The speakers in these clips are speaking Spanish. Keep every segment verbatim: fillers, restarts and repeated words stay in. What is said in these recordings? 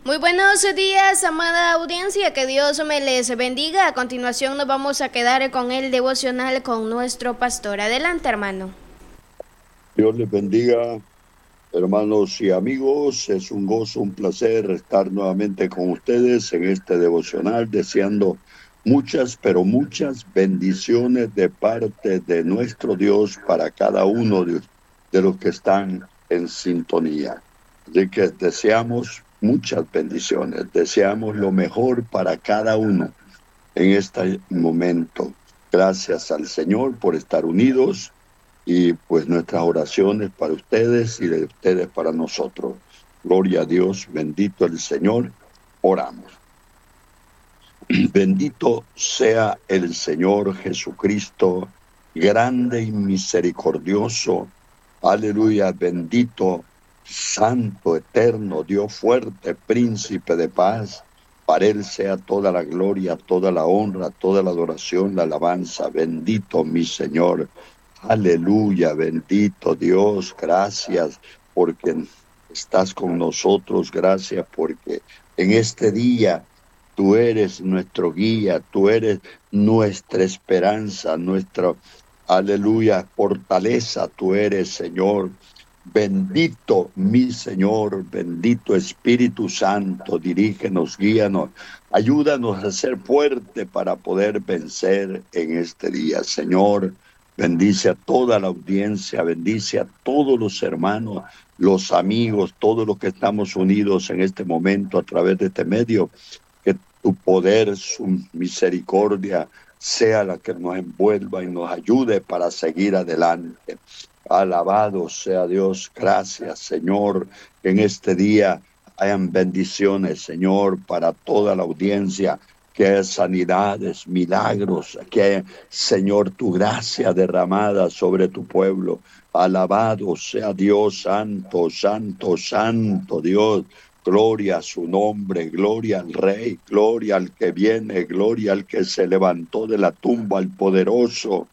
Muy buenos días, amada audiencia, que Dios me les bendiga. A continuación nos vamos a quedar con el devocional con nuestro pastor. Adelante, hermano. Dios les bendiga, hermanos y amigos. Es un gozo, un placer estar nuevamente con ustedes en este devocional, deseando muchas, pero muchas bendiciones de parte de nuestro Dios para cada uno de, de los que están en sintonía. Así que deseamos muchas bendiciones, deseamos lo mejor para cada uno en este momento. Gracias al Señor por estar unidos y pues nuestras oraciones para ustedes y de ustedes para nosotros. Gloria a Dios, bendito el Señor. Oramos. Bendito sea el Señor Jesucristo, grande y misericordioso. Aleluya, bendito, santo, eterno, Dios fuerte, príncipe de paz. Para Él sea toda la gloria, toda la honra, toda la adoración, la alabanza. Bendito mi Señor. Aleluya, bendito Dios. Gracias porque estás con nosotros. Gracias porque en este día tú eres nuestro guía, tú eres nuestra esperanza, nuestra, aleluya, fortaleza, tú eres, Señor. Bendito mi Señor, bendito Espíritu Santo, dirígenos, guíanos, ayúdanos a ser fuerte para poder vencer en este día. Señor, bendice a toda la audiencia, bendice a todos los hermanos, los amigos, todos los que estamos unidos en este momento a través de este medio. Que tu poder, su misericordia sea la que nos envuelva y nos ayude para seguir adelante. Alabado sea Dios. Gracias, Señor, que en este día hayan bendiciones, Señor, para toda la audiencia, que haya sanidades, milagros, que haya, Señor, tu gracia derramada sobre tu pueblo. Alabado sea Dios, santo, santo, santo Dios. Gloria a su nombre, gloria al Rey, gloria al que viene, gloria al que se levantó de la tumba, al poderoso,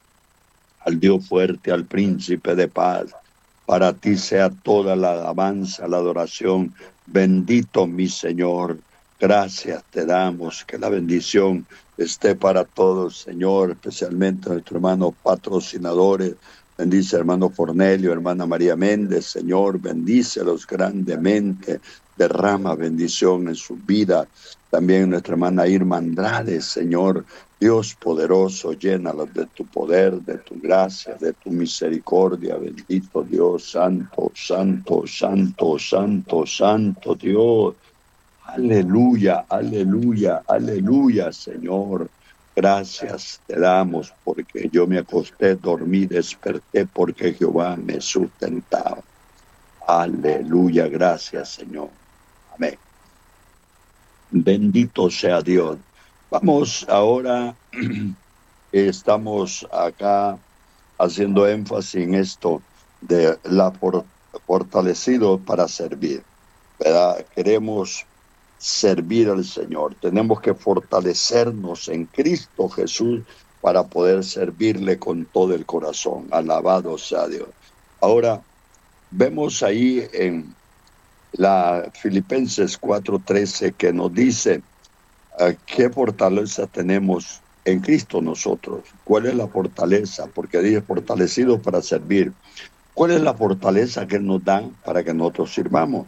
al Dios fuerte, al príncipe de paz. Para ti sea toda la alabanza, la adoración. Bendito mi Señor. Gracias te damos. Que la bendición esté para todos, Señor, especialmente nuestros hermanos patrocinadores. Bendice hermano Cornelio, hermana María Méndez, Señor, bendícelos grandemente. Derrama bendición en su vida. También nuestra hermana Irma Andrade, Señor, Dios poderoso, llénalos de tu poder, de tu gracia, de tu misericordia. Bendito Dios, santo, santo, santo, santo, santo Dios. Aleluya, aleluya, aleluya, Señor. Gracias te damos porque yo me acosté, dormí, desperté porque Jehová me sustentaba. Aleluya, gracias, Señor. Amén. Bendito sea Dios. Vamos ahora, estamos acá haciendo énfasis en esto de la for, fortalecido para servir, ¿verdad? Queremos servir al Señor. Tenemos que fortalecernos en Cristo Jesús para poder servirle con todo el corazón. Alabado sea Dios. Ahora, vemos ahí en la Filipenses cuatro trece que nos dice uh, qué fortaleza tenemos en Cristo nosotros. ¿Cuál es la fortaleza? Porque dice fortalecido para servir. ¿Cuál es la fortaleza que Él nos da para que nosotros sirvamos?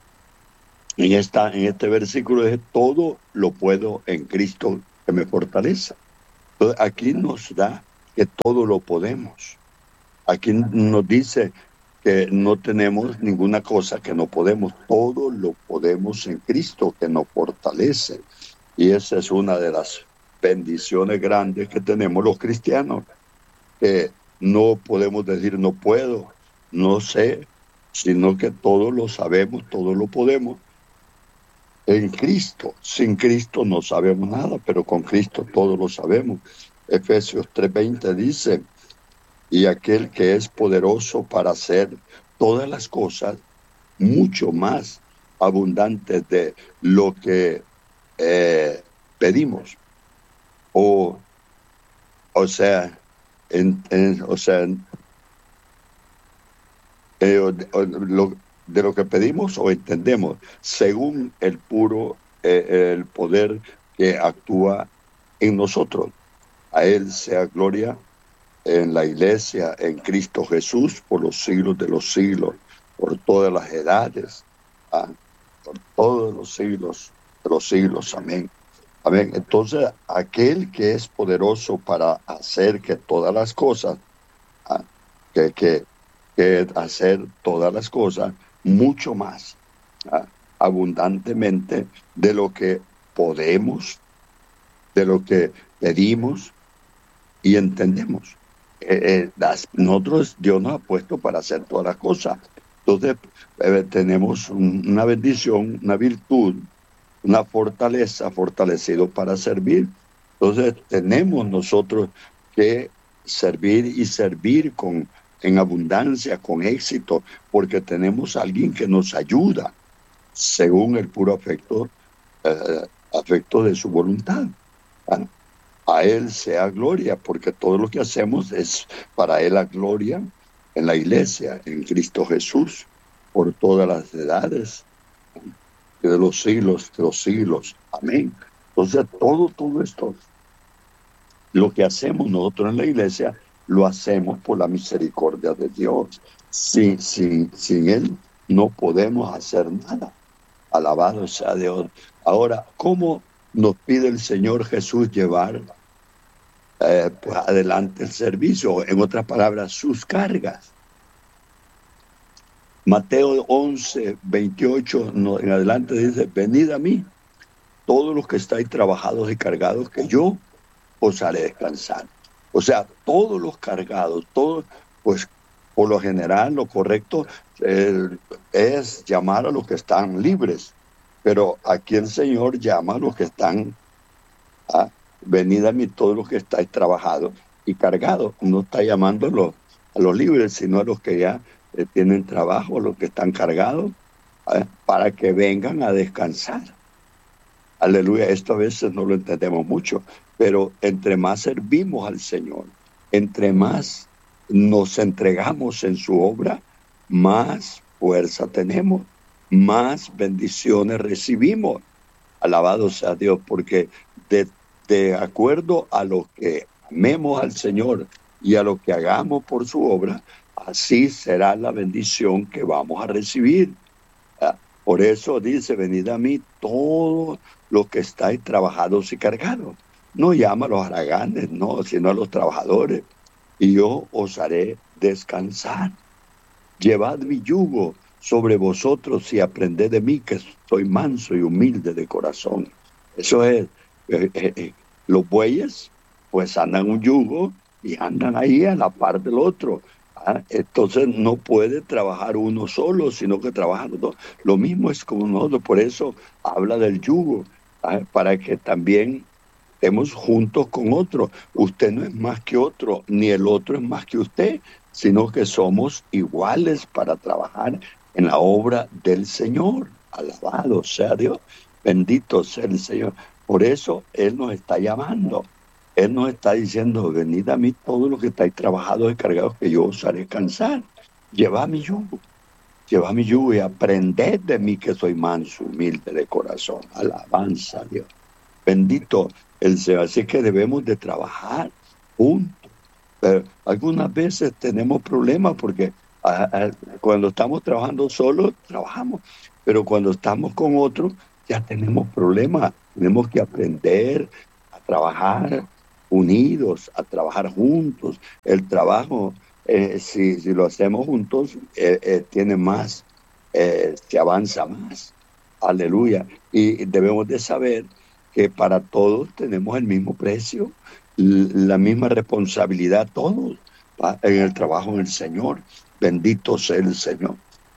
En, esta, en este versículo dice, todo lo puedo en Cristo que me fortalece. Entonces, aquí nos da que todo lo podemos. Aquí nos dice que no tenemos ninguna cosa que no podemos. Todo lo podemos en Cristo que nos fortalece. Y esa es una de las bendiciones grandes que tenemos los cristianos. Que no podemos decir no puedo, no sé, sino que todo lo sabemos, todo lo podemos. En Cristo, sin Cristo no sabemos nada, pero con Cristo todo lo sabemos. Efesios tres veinte dice, y aquel que es poderoso para hacer todas las cosas mucho más abundantes de lo que eh, pedimos. O, o sea, en, en, o sea, eh, o, o, lo, de lo que pedimos o entendemos, según el puro, eh, el poder que actúa en nosotros. A Él sea gloria en la iglesia, en Cristo Jesús, por los siglos de los siglos, por todas las edades, ¿ah? Por todos los siglos de los siglos. Amén. Amén. Entonces, aquel que es poderoso para hacer que todas las cosas, ¿ah? que, que, que hacer todas las cosas, mucho más, ¿ah? abundantemente de lo que podemos, de lo que pedimos y entendemos. Eh, eh, las, nosotros, Dios nos ha puesto para hacer todas las cosas. Entonces, eh, tenemos un, una bendición, una virtud, una fortaleza, fortalecido para servir. Entonces, tenemos nosotros que servir y servir con, en abundancia, con éxito, porque tenemos a alguien que nos ayuda, según el puro afecto, eh, afecto de su voluntad. ¿Ah? A Él sea gloria, porque todo lo que hacemos es para Él la gloria en la iglesia, en Cristo Jesús, por todas las edades, y de los siglos, de los siglos. Amén. Entonces, todo, todo esto, lo que hacemos nosotros en la iglesia, lo hacemos por la misericordia de Dios. Sin, sin, sin Él no podemos hacer nada. Alabado sea Dios. Ahora, ¿cómo nos pide el Señor Jesús llevar eh, pues adelante el servicio? En otras palabras, sus cargas. Mateo once, veintiocho no, en adelante dice: venid a mí, todos los que estáis trabajados y cargados, que yo os haré descansar. O sea, todos los cargados, todos, pues por lo general lo correcto eh, es llamar a los que están libres, pero aquí el Señor llama a los que están, ¿ah? venid a mí todos los que estáis trabajados y cargados. No está llamando a los, a los libres, sino a los que ya eh, tienen trabajo, a los que están cargados, ¿ah? para que vengan a descansar. Aleluya. Esto a veces no lo entendemos mucho, pero entre más servimos al Señor, entre más nos entregamos en su obra, más fuerza tenemos, más bendiciones recibimos. Alabado sea Dios, porque de, de acuerdo a lo que amemos al Señor y a lo que hagamos por su obra, así será la bendición que vamos a recibir. Por eso dice: venid a mí todos los que estáis trabajados y cargados. No llama a los haraganes, no, sino a los trabajadores. Y yo os haré descansar. Llevad mi yugo sobre vosotros y aprended de mí, que soy manso y humilde de corazón. Eso es, eh, eh, eh, los bueyes pues andan un yugo y andan ahí a la par del otro. ¿Ah? Entonces no puede trabajar uno solo, sino que trabajan los dos. Lo mismo es con nosotros, por eso habla del yugo, ¿ah? Para que también estemos juntos con otro. Usted no es más que otro, ni el otro es más que usted, sino que somos iguales para trabajar en la obra del Señor. Alabado sea Dios, bendito sea el Señor. Por eso Él nos está llamando. Él nos está diciendo: venid a mí todos los que estáis trabajados y cargados, que yo os haré descansar. Llevad mi yugo, llevad mi yugo y aprended de mí, que soy manso, humilde de corazón. Alabanza a Dios. Bendito el Señor. Así que debemos de trabajar juntos. Pero algunas veces tenemos problemas porque a, a, cuando estamos trabajando solos, trabajamos. Pero cuando estamos con otros, ya tenemos problemas. Tenemos que aprender a trabajar unidos, a trabajar juntos. El trabajo, eh, si, si lo hacemos juntos, eh, eh, tiene más, eh, se avanza más. Aleluya. Y debemos de saber que para todos tenemos el mismo precio, la misma responsabilidad, todos, en el trabajo en el Señor. Bendito sea el Señor.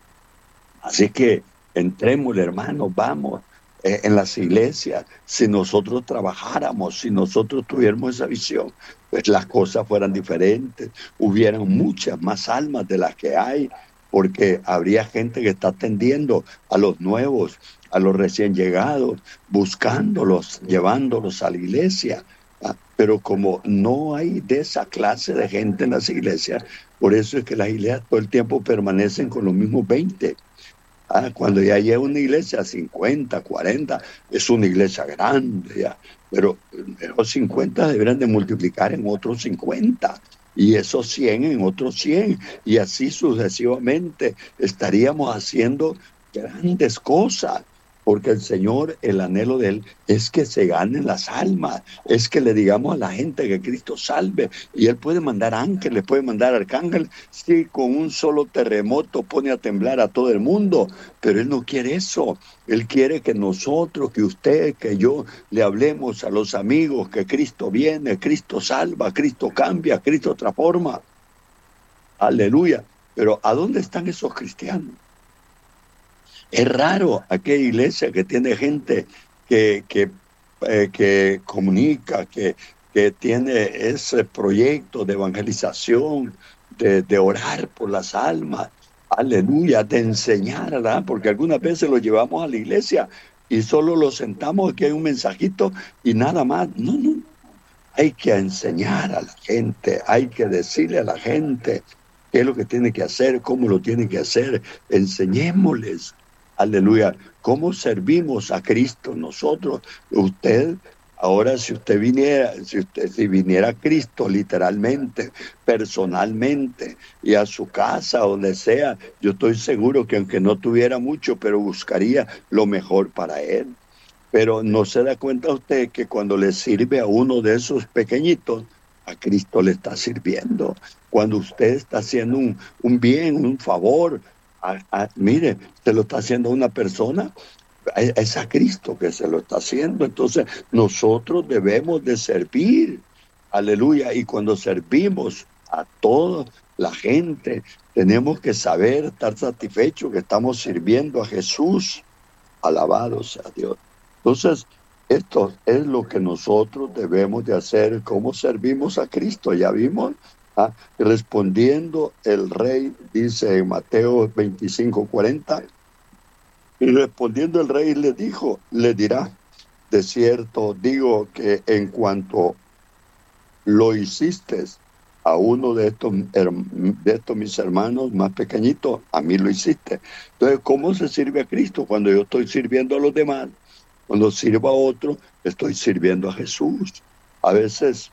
Así que entremos, hermanos, vamos. En las iglesias, si nosotros trabajáramos, si nosotros tuviéramos esa visión, pues las cosas fueran diferentes, hubieran muchas más almas de las que hay, porque habría gente que está atendiendo a los nuevos, a los recién llegados, buscándolos, llevándolos a la iglesia. Pero como no hay de esa clase de gente en las iglesias, por eso es que las iglesias todo el tiempo permanecen con los mismos veinte. Ah, cuando ya llega una iglesia cincuenta, cuarenta, es una iglesia grande ya, pero los cincuenta deberán de multiplicar en otros cincuenta y esos cien en otros cien y así sucesivamente estaríamos haciendo grandes cosas. Porque el Señor, el anhelo de Él es que se ganen las almas, es que le digamos a la gente que Cristo salve. Y Él puede mandar ángeles, puede mandar arcángeles. Sí, con un solo terremoto pone a temblar a todo el mundo, pero Él no quiere eso. Él quiere que nosotros, que usted, que yo, le hablemos a los amigos que Cristo viene, Cristo salva, Cristo cambia, Cristo transforma. Aleluya. Pero ¿a dónde están esos cristianos? Es raro aquella iglesia que tiene gente que, que, eh, que comunica, que, que tiene ese proyecto de evangelización, de, de orar por las almas, aleluya, de enseñar, ¿verdad? Porque algunas veces lo llevamos a la iglesia y solo lo sentamos, aquí hay un mensajito y nada más. No, no, hay que enseñar a la gente, hay que decirle a la gente qué es lo que tiene que hacer, cómo lo tiene que hacer, enseñémosles. Aleluya. ¿Cómo servimos a Cristo nosotros? Usted, ahora si usted viniera, si usted si viniera a Cristo literalmente, personalmente, y a su casa, donde sea, yo estoy seguro que aunque no tuviera mucho, pero buscaría lo mejor para él. Pero no se da cuenta usted que cuando le sirve a uno de esos pequeñitos, a Cristo le está sirviendo. Cuando usted está haciendo un, un bien, un favor, A, a, mire, se lo está haciendo una persona, es a Cristo que se lo está haciendo. Entonces nosotros debemos de servir, aleluya, y cuando servimos a toda la gente, tenemos que saber, estar satisfechos que estamos sirviendo a Jesús, alabado sea Dios. Entonces, esto es lo que nosotros debemos de hacer, cómo servimos a Cristo, ya vimos. Ah, respondiendo el rey, dice en Mateo veinticinco, cuarenta, y respondiendo el rey le dijo, le dirá, de cierto digo que en cuanto lo hiciste a uno de estos, de estos mis hermanos más pequeñitos, a mí lo hiciste. Entonces, ¿cómo se sirve a Cristo? Cuando yo estoy sirviendo a los demás, cuando sirvo a otro, estoy sirviendo a Jesús. A veces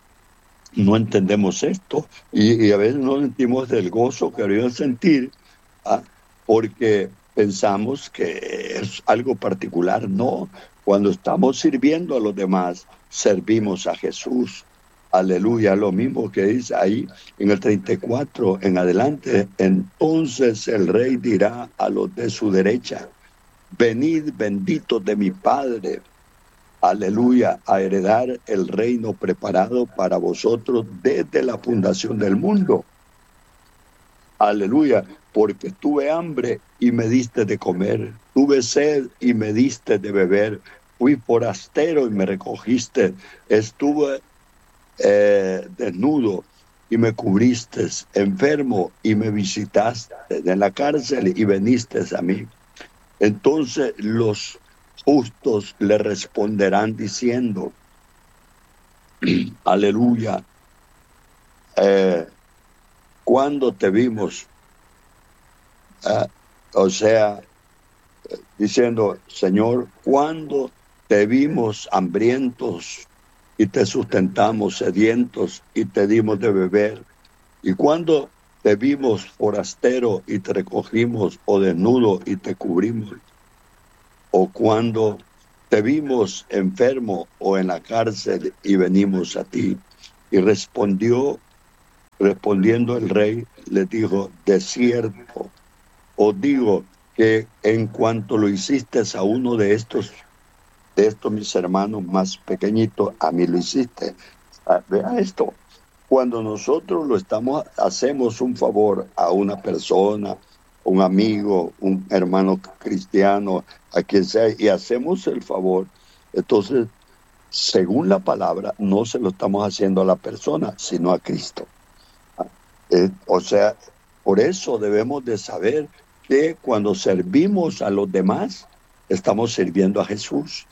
no entendemos esto y, y a veces no sentimos el gozo que deberíamos sentir, ¿ah? Porque pensamos que es algo particular. No, cuando estamos sirviendo a los demás, servimos a Jesús. Aleluya, lo mismo que dice ahí en el treinta y cuatro en adelante. Entonces el rey dirá a los de su derecha, venid benditos de mi Padre, aleluya, a heredar el reino preparado para vosotros desde la fundación del mundo. Aleluya, porque tuve hambre y me diste de comer, tuve sed y me diste de beber, fui forastero y me recogiste, estuve eh, desnudo y me cubriste, enfermo y me visitaste, en la cárcel y viniste a mí. Entonces los justos le responderán diciendo, aleluya, eh, cuando te vimos, eh, o sea, eh, diciendo, Señor, cuando te vimos hambrientos y te sustentamos, sedientos y te dimos de beber, y cuando te vimos forastero y te recogimos, o desnudo y te cubrimos, o cuando te vimos enfermo o en la cárcel y venimos a ti. Y respondió, respondiendo el rey, le dijo, de cierto, os digo que en cuanto lo hiciste a uno de estos, de estos mis hermanos más pequeñitos, a mí lo hiciste. Ah, vea esto, cuando nosotros lo estamos, hacemos un favor a una persona, un amigo, un hermano cristiano, a quien sea, y hacemos el favor, entonces, según la palabra, no se lo estamos haciendo a la persona, sino a Cristo. Eh, o sea, por eso debemos de saber que cuando servimos a los demás, estamos sirviendo a Jesús.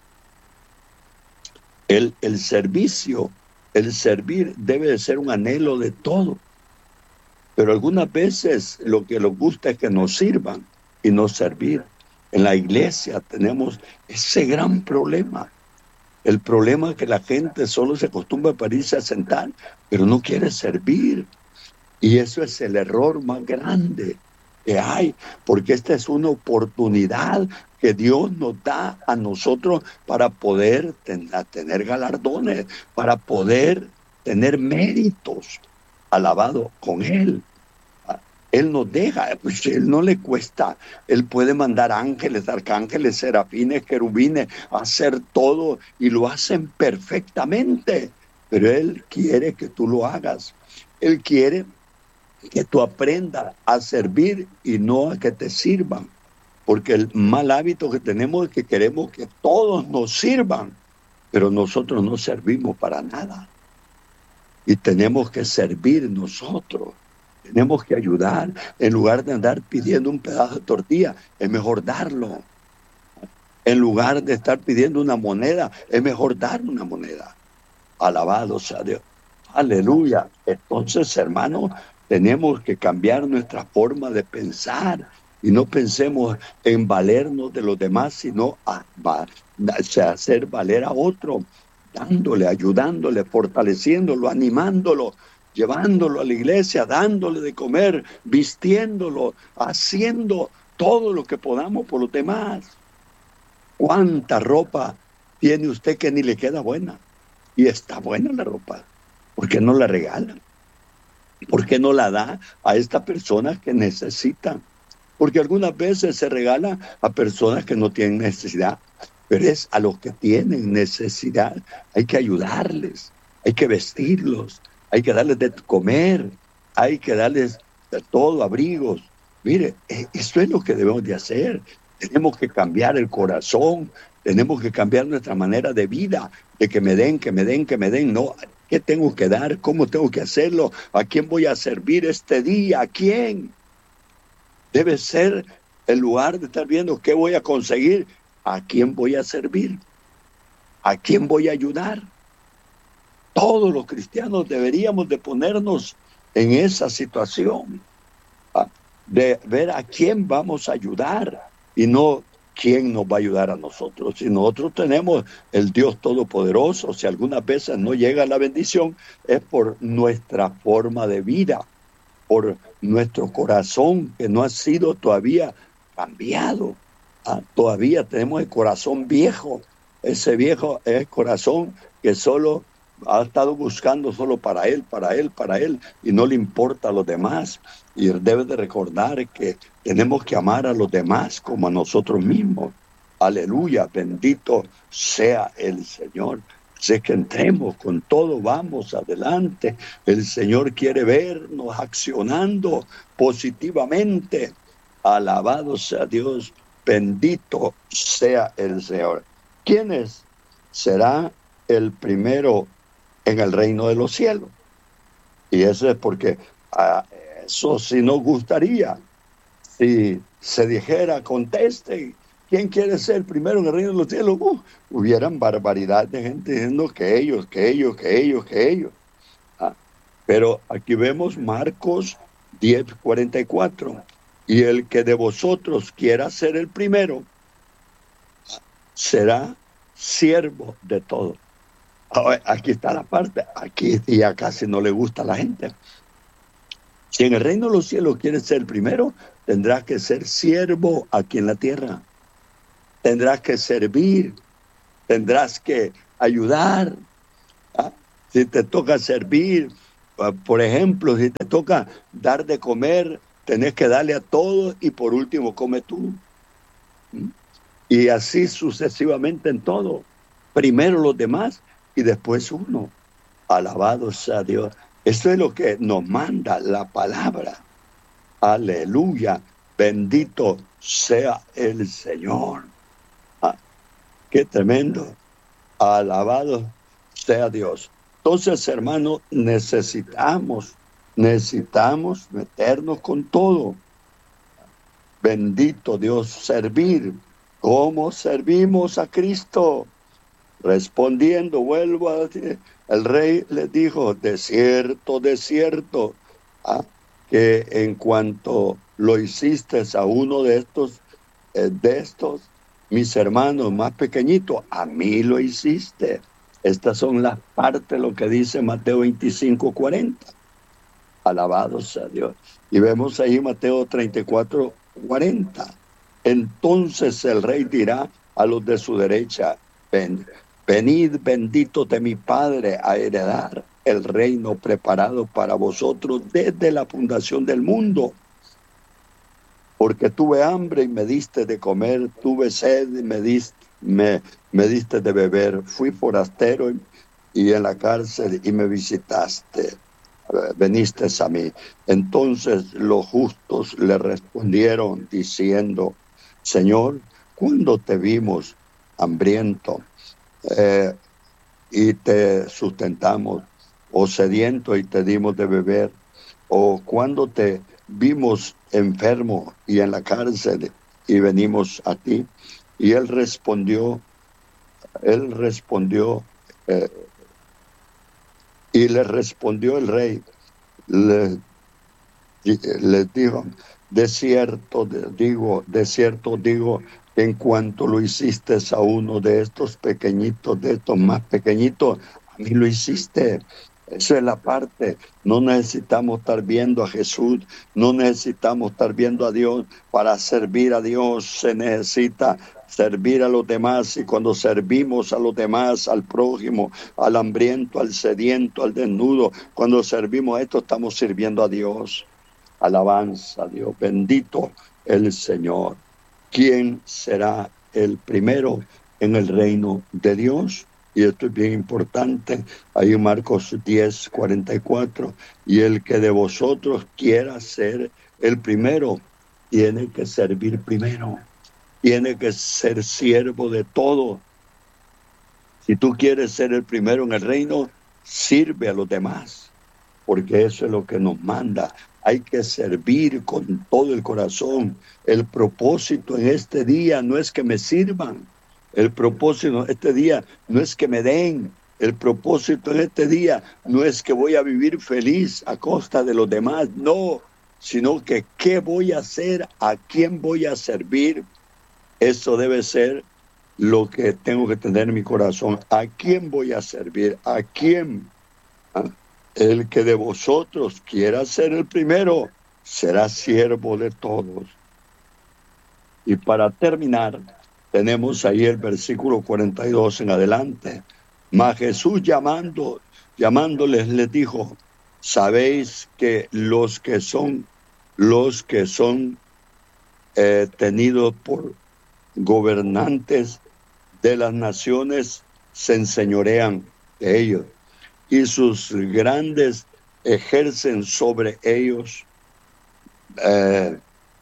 El, el servicio, el servir debe de ser un anhelo de todo. Pero algunas veces lo que nos gusta es que nos sirvan. y no servir. En la iglesia tenemos ese gran problema. El problema es que la gente solo se acostumbra para irse a sentar, pero no quiere servir. Y eso es el error más grande que hay, porque esta es una oportunidad que Dios nos da a nosotros para poder ten- tener galardones, para poder tener méritos. Alabado con Él. Él nos deja, pues Él no le cuesta. Él puede mandar ángeles, arcángeles, serafines, querubines, hacer todo y lo hacen perfectamente. Pero Él quiere que tú lo hagas. Él quiere que tú aprendas a servir y no a que te sirvan. Porque el mal hábito que tenemos es que queremos que todos nos sirvan, pero nosotros no servimos para nada. Y tenemos que servir nosotros. Tenemos que ayudar. En lugar de andar pidiendo un pedazo de tortilla, es mejor darlo. En lugar de estar pidiendo una moneda, es mejor dar una moneda. Alabado sea Dios. Aleluya. Entonces, hermanos, tenemos que cambiar nuestra forma de pensar y no pensemos en valernos de los demás, sino a, a, a hacer valer a otro, dándole, ayudándole, fortaleciéndolo, animándolo, llevándolo a la iglesia, dándole de comer, vistiéndolo, haciendo todo lo que podamos por los demás. ¿Cuánta ropa tiene usted que ni le queda buena? Y está buena la ropa. ¿Por qué no la regala? ¿Por qué no la da a estas personas que necesitan? Porque algunas veces se regala a personas que no tienen necesidad, pero es a los que tienen necesidad. Hay que ayudarles, hay que vestirlos, hay que darles de comer, hay que darles de todo, abrigos. Mire, esto es lo que debemos de hacer. Tenemos que cambiar el corazón, tenemos que cambiar nuestra manera de vida, de que me den, que me den, que me den. No, ¿qué tengo que dar? ¿Cómo tengo que hacerlo? ¿A quién voy a servir este día? ¿A quién? Debe ser el lugar de estar viendo qué voy a conseguir, a quién voy a servir, a quién voy a ayudar. Todos los cristianos deberíamos de ponernos en esa situación, de ver a quién vamos a ayudar y no quién nos va a ayudar a nosotros. Si nosotros tenemos el Dios Todopoderoso, si algunas veces no llega la bendición, es por nuestra forma de vida, por nuestro corazón que no ha sido todavía cambiado. Ah, todavía tenemos el corazón viejo. Ese viejo es el corazón que solo ha estado buscando solo para él, para él, para él, y no le importa a los demás. Y debe de recordar que tenemos que amar a los demás como a nosotros mismos. Aleluya, bendito sea el Señor. Sé que entremos con todo, vamos adelante. El Señor quiere vernos accionando positivamente. Alabado sea Dios, bendito sea el Señor. ¿Quién es? Será el primero en el reino de los cielos. Y eso es porque a eso sí nos gustaría. Si se dijera, conteste, ¿quién quiere ser el primero en el reino de los cielos? Uh, hubieran barbaridad de gente diciendo que ellos, que ellos, que ellos, que ellos. Ah, pero aquí vemos Marcos diez, cuarenta y cuatro. Y el que de vosotros quiera ser el primero, será siervo de todo. Aquí está la parte, aquí ya casi no le gusta a la gente. Si en el reino de los cielos quieres ser el primero, tendrás que ser siervo aquí en la tierra. Tendrás que servir, tendrás que ayudar. ¿Ah? Si te toca servir, por ejemplo, si te toca dar de comer, tenés que darle a todos y por último come tú. ¿Mm? Y así sucesivamente en todo. Primero los demás y después uno. Alabado sea Dios. Esto es lo que nos manda la palabra. Aleluya. Bendito sea el Señor. Ah, qué tremendo. Alabado sea Dios. Entonces, hermanos, necesitamos, necesitamos meternos con todo. Bendito Dios, servir. ¿Cómo servimos a Cristo? Respondiendo, vuelvo a decir, el rey les dijo, de cierto, de cierto, ¿ah? que en cuanto lo hiciste a uno de estos, eh, de estos, mis hermanos más pequeñitos, a mí lo hiciste. Estas son las partes de lo que dice Mateo veinticinco, cuarenta. Alabado sea Dios. Y vemos ahí Mateo treinta y cuatro, cuarenta. Entonces el rey dirá a los de su derecha, ven, venid benditos de mi Padre a heredar el reino preparado para vosotros desde la fundación del mundo. Porque tuve hambre y me diste de comer, tuve sed y me diste, me, me diste de beber, fui forastero y, y en la cárcel y me visitaste, veniste a mí. Entonces los justos le respondieron diciendo, Señor, ¿cuándo te vimos hambriento eh, y te sustentamos, o sediento y te dimos de beber, o cuando te vimos enfermo y en la cárcel y venimos a ti? Y él respondió, él respondió, eh, y le respondió el rey, le, le dijo, de cierto digo, de cierto digo, que en cuanto lo hiciste a uno de estos pequeñitos, de estos más pequeñitos, a mí lo hiciste. Esa es la parte. No necesitamos estar viendo a Jesús, no necesitamos estar viendo a Dios. Para servir a Dios se necesita servir a los demás, y cuando servimos a los demás, al prójimo, al hambriento, al sediento, al desnudo, cuando servimos a esto, estamos sirviendo a Dios. Alabanza a Dios, bendito el Señor. ¿Quién será el primero en el reino de Dios? Y esto es bien importante, ahí en Marcos diez, cuarenta y cuatro, y el que de vosotros quiera ser el primero, tiene que servir primero, tiene que ser siervo de todo. Si tú quieres ser el primero en el reino, sirve a los demás, porque eso es lo que nos manda. Hay que servir con todo el corazón. El propósito en este día no es que me sirvan. El propósito en este día no es que me den. El propósito en este día no es que voy a vivir feliz a costa de los demás. No, sino que qué voy a hacer, a quién voy a servir. Eso debe ser lo que tengo que tener en mi corazón. ¿A quién voy a servir? ¿A quién? ¿Ah? El que de vosotros quiera ser el primero, será siervo de todos. Y para terminar, tenemos ahí el versículo cuarenta y dos en adelante. Mas Jesús llamando, llamándoles les dijo, sabéis que los que son, los que son eh, tenidos por gobernantes de las naciones se enseñorean de ellos, y sus grandes ejercen sobre ellos eh,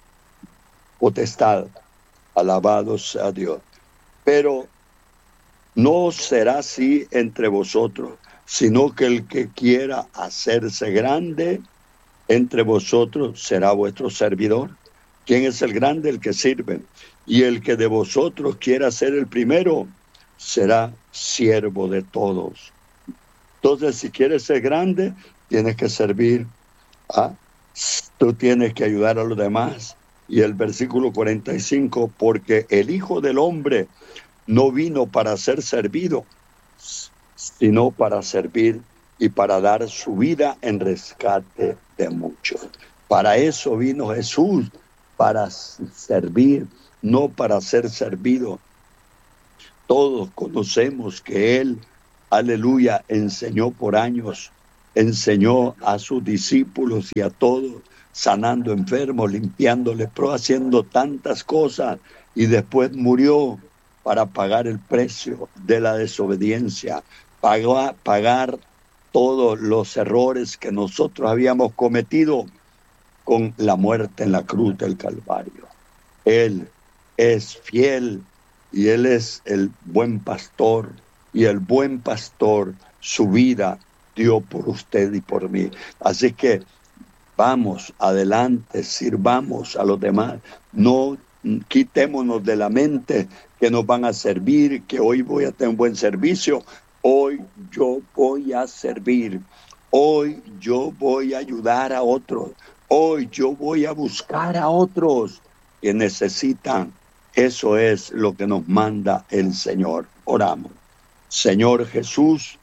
potestad. Alabados a Dios. Pero no será así entre vosotros, sino que el que quiera hacerse grande entre vosotros será vuestro servidor. ¿Quién es el grande? El que sirve. Y el que de vosotros quiera ser el primero será siervo de todos. Entonces, si quieres ser grande, tienes que servir. ¿Ah? Tú tienes que ayudar a los demás. Y el versículo cuarenta y cinco, porque el Hijo del Hombre no vino para ser servido, sino para servir y para dar su vida en rescate de muchos. Para eso vino Jesús, para servir, no para ser servido. Todos conocemos que Él, aleluya, enseñó por años, enseñó a sus discípulos y a todos, sanando enfermos, limpiando leprosos, haciendo tantas cosas, y después murió para pagar el precio de la desobediencia, pagar, pagar todos los errores que nosotros habíamos cometido con la muerte en la cruz del Calvario. Él es fiel y Él es el buen pastor, y el buen pastor su vida dio por usted y por mí. Así que vamos adelante, sirvamos a los demás, no quitémonos de la mente que nos van a servir, que hoy voy a tener un buen servicio. Hoy yo voy a servir, hoy yo voy a ayudar a otros, Hoy yo voy a buscar a otros que necesitan. Eso es lo que nos manda el Señor. Oramos. Señor Jesús,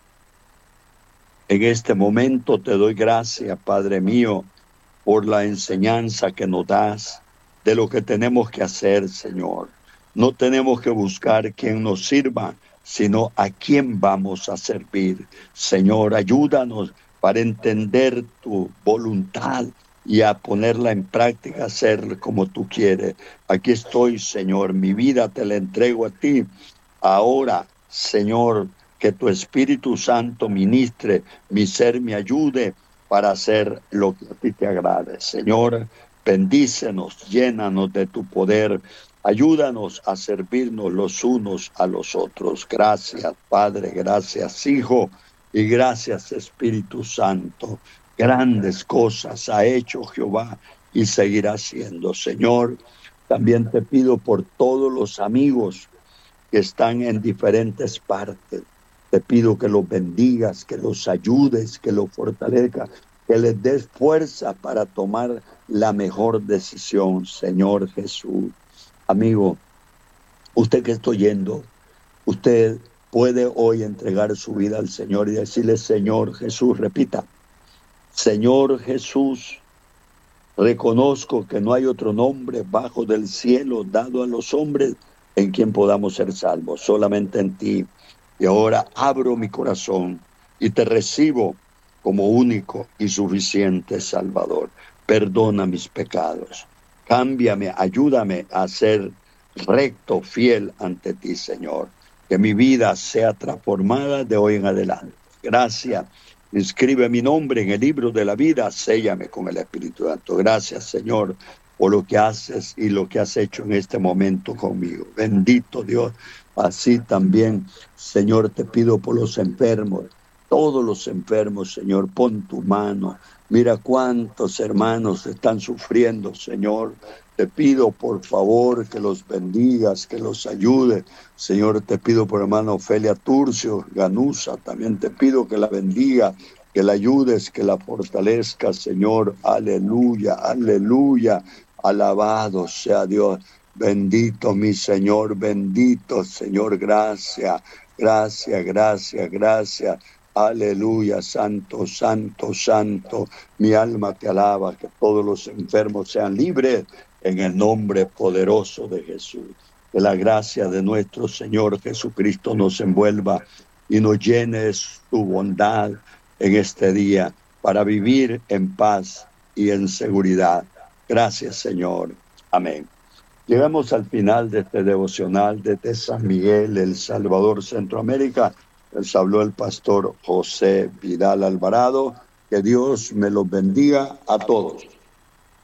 en este momento te doy gracias, Padre mío, por la enseñanza que nos das de lo que tenemos que hacer, Señor. No tenemos que buscar quien nos sirva, sino a quién vamos a servir. Señor, ayúdanos para entender tu voluntad y a ponerla en práctica, hacer como tú quieres. Aquí estoy, Señor, mi vida te la entrego a ti. Ahora, Señor, que tu Espíritu Santo ministre mi ser, me ayude para hacer lo que a ti te agrade. Señor, bendícenos, llénanos de tu poder. Ayúdanos a servirnos los unos a los otros. Gracias, Padre, gracias, Hijo, y gracias, Espíritu Santo. Grandes cosas ha hecho Jehová y seguirá haciendo. Señor, también te pido por todos los amigos que están en diferentes partes. Te pido que los bendigas, que los ayudes, que los fortalezcas, que les des fuerza para tomar la mejor decisión, Señor Jesús. Amigo, usted que está oyendo, usted puede hoy entregar su vida al Señor y decirle, Señor Jesús, repita, Señor Jesús, reconozco que no hay otro nombre bajo del cielo dado a los hombres en quien podamos ser salvos, solamente en ti. Y ahora abro mi corazón y te recibo como único y suficiente Salvador. Perdona mis pecados. Cámbiame, ayúdame a ser recto, fiel ante ti, Señor. Que mi vida sea transformada de hoy en adelante. Gracias. Inscribe mi nombre en el libro de la vida. Séllame con el Espíritu Santo. Gracias, Señor, por lo que haces y lo que has hecho en este momento conmigo. Bendito Dios. Así también, Señor, te pido por los enfermos. Todos los enfermos, Señor, pon tu mano. Mira cuántos hermanos están sufriendo, Señor. Te pido, por favor, que los bendigas, que los ayudes. Señor, te pido por hermano Ofelia Turcio, Ganusa. También te pido que la bendiga, que la ayudes, que la fortalezcas, Señor. Aleluya, aleluya. Alabado sea Dios. Bendito mi Señor, bendito Señor. Gracias, gracias, gracias, gracias. Aleluya, santo, santo, santo. Mi alma te alaba, que todos los enfermos sean libres en el nombre poderoso de Jesús. Que la gracia de nuestro Señor Jesucristo nos envuelva y nos llene de su bondad en este día para vivir en paz y en seguridad. Gracias, Señor. Amén. Llegamos al final de este devocional desde San Miguel, El Salvador, Centroamérica. Les habló el pastor José Vidal Alvarado. Que Dios me los bendiga a todos.